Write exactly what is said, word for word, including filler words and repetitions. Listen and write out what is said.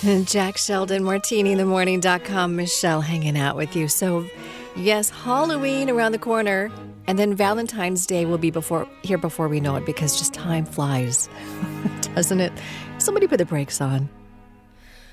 And Jack Sheldon, martini in the morning dot com. Michelle hanging out with you. So, yes, Halloween around the corner. And then Valentine's Day will be before here before we know it because just time flies, doesn't it? Somebody put the brakes on.